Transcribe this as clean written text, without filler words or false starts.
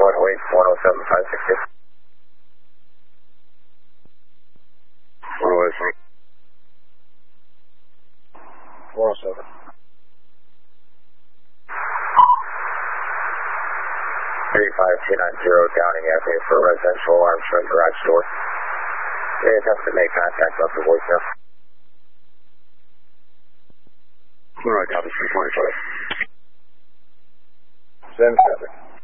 short wait 107560. 107. 35290 Downing Avenue for residential alarm showing garage door. They attempt to make contact off the voicemail. Alright, copy 325. 7-7.